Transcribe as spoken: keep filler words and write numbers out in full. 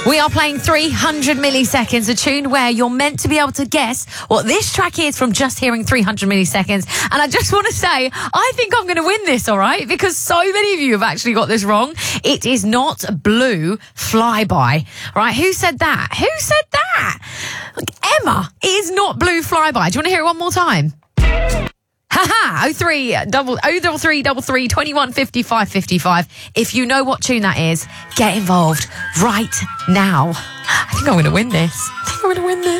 We are playing three hundred milliseconds, a tune where you're meant to be able to guess what this track is from just hearing three hundred milliseconds. And I just want to say, I think I'm going to win this, all right? Because so many of you have actually got this wrong. It is not Blue Flyby, right? Who said that? Who said that? Like, Emma, it is not Blue Flyby. Do you want to hear it one more time? Haha, oh three double oh double three double three twenty one fifty five fifty five. If you know what tune that is, get involved right now. I think I'm going to win this. I think I'm going to win this.